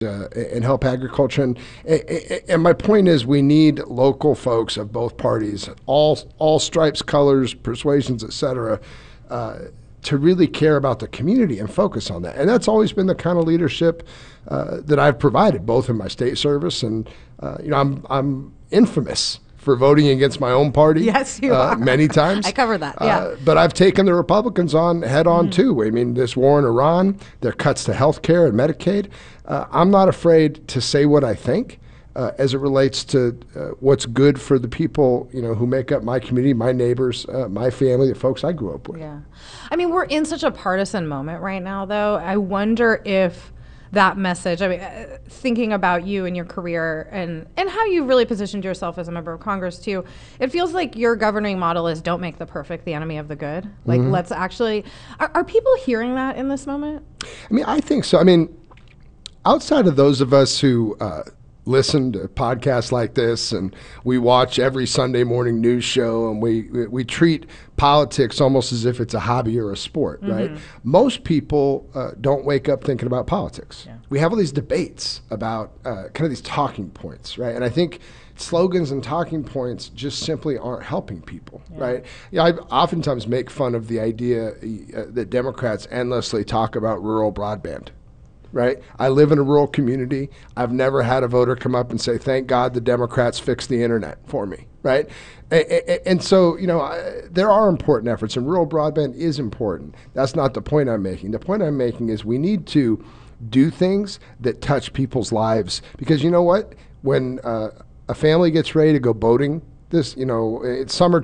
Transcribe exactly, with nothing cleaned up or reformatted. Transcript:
Uh, and help agriculture. And, and my point is we need local folks of both parties, all all stripes, colors, persuasions, et cetera, uh, to really care about the community and focus on that. And that's always been the kind of leadership uh, that I've provided, both in my state service and, uh, you know, I'm I'm infamous for voting against my own party. Yes, you uh, are. Many times. I covered that, yeah. Uh, but I've taken the Republicans on head on mm. too. I mean, this war in Iran, their cuts to health care and Medicaid. Uh, I'm not afraid to say what I think uh, as it relates to uh, what's good for the people, you know, who make up my community, my neighbors, uh, my family, the folks I grew up with. Yeah. I mean, we're in such a partisan moment right now, though. I wonder if that message, I mean, uh, thinking about you and your career and, and how you really positioned yourself as a member of Congress too, it feels like your governing model is don't make the perfect the enemy of the good. Like, mm-hmm. let's actually, are, are people hearing that in this moment? I mean, I think so. I mean, outside of those of us who uh, listen to podcasts like this and we watch every Sunday morning news show and we, we, we treat politics almost as if it's a hobby or a sport, mm-hmm. right? Most people uh, don't wake up thinking about politics. Yeah. We have all these debates about uh, kind of these talking points, right? And I think slogans and talking points just simply aren't helping people, yeah. right? Yeah, I oftentimes make fun of the idea uh, that Democrats endlessly talk about rural broadband. Right? I live in a rural community. I've never had a voter come up and say, thank God the Democrats fixed the internet for me, right? And, and so, you know, I, there are important efforts, and rural broadband is important. That's not the point I'm making. The point I'm making is we need to do things that touch people's lives, because you know what? When uh, a family gets ready to go boating, this, you know, it's summer